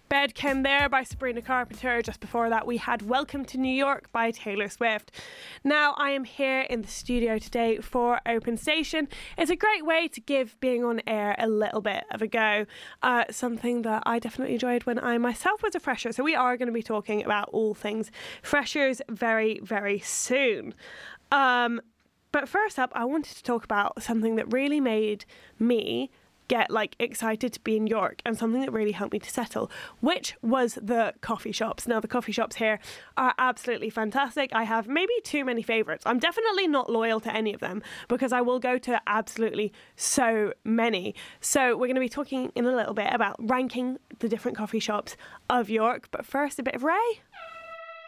Bedkin there by Sabrina Carpenter. Just before that, we had Welcome to New York by Taylor Swift. Now, I am here in the studio today for Open Station. It's a great way to give being on air a little bit of a go. Something that I definitely enjoyed when I myself was a fresher. So we are going to be talking about all things freshers very, very soon. But first up, I wanted to talk about something that really made me get excited to be in York, and something that really helped me to settle, which was the coffee shops. Now, the coffee shops here are absolutely fantastic. I have maybe too many favourites. I'm definitely not loyal to any of them because I will go to absolutely so many. So we're going to be talking in a little bit about ranking the different coffee shops of York. But first, a bit of Ray.